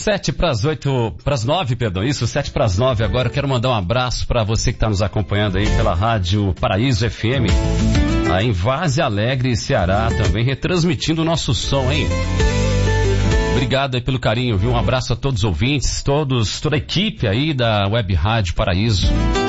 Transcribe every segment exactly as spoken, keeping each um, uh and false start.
sete para as oito, para as nove, perdão, isso, sete para as nove agora. Eu quero mandar um abraço para você que está nos acompanhando aí pela Rádio Paraíso F M, aí em Várzea Alegre, Ceará, também retransmitindo o nosso som, hein? Obrigado aí pelo carinho, viu? Um abraço a todos os ouvintes, todos, toda a equipe aí da Web Rádio Paraíso,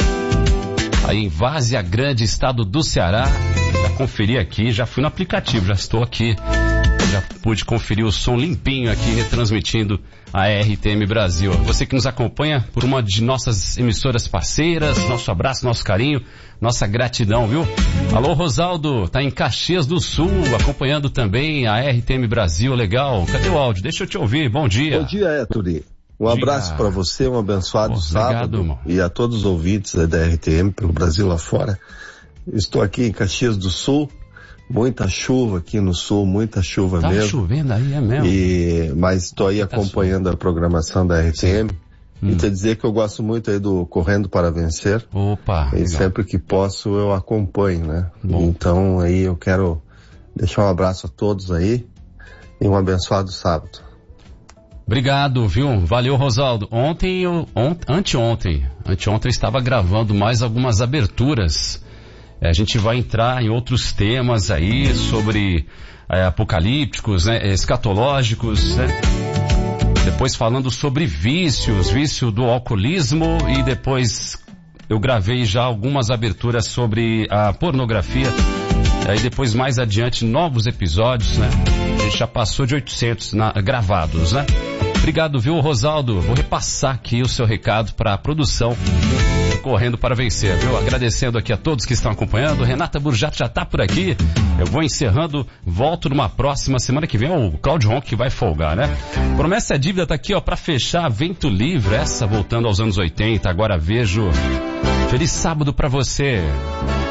aí em Várzea Grande, estado do Ceará. Já conferi aqui, já fui no aplicativo, já estou aqui. Já pude conferir o som limpinho aqui, retransmitindo a R T M Brasil. Você que nos acompanha por uma de nossas emissoras parceiras, nosso abraço, nosso carinho, nossa gratidão, viu? Alô, Rosaldo, tá em Caxias do Sul, acompanhando também a R T M Brasil, legal. Cadê o áudio? Deixa eu te ouvir, bom dia. Bom dia, Ettore. Um Bom abraço para você, um abençoado oh, sábado. Obrigado, e a todos os ouvintes da R T M pelo Brasil lá fora. Estou aqui em Caxias do Sul. Muita chuva aqui no sul, muita chuva tá mesmo. Tá chovendo aí, é mesmo? E, mas estou aí acompanhando a programação da R T M. Hum. E te dizer que eu gosto muito aí do Correndo para Vencer. Opa! E legal. Sempre que posso eu acompanho, né? Bom. Então aí eu quero deixar um abraço a todos aí e um abençoado sábado. Obrigado, viu? Valeu, Rosaldo. Ontem, eu, ont, anteontem, anteontem eu estava gravando mais algumas aberturas. A gente vai entrar em outros temas aí sobre é, apocalípticos, né, escatológicos, né? Depois falando sobre vícios, vício do alcoolismo, e depois eu gravei já algumas aberturas sobre a pornografia. Aí depois mais adiante novos episódios, né? A gente já passou de oitocentos na, gravados, né? Obrigado, viu, Rosaldo? Vou repassar aqui o seu recado para a produção Correndo para Vencer, viu? Agradecendo aqui a todos que estão acompanhando. Renata Burjato já tá por aqui. Eu vou encerrando, volto numa próxima semana que vem. O Cláudio Ronco que vai folgar, né? Promessa é Dívida tá aqui, ó, para fechar. Vento Livre, essa voltando aos anos oitenta. Agora vejo. Feliz sábado para você.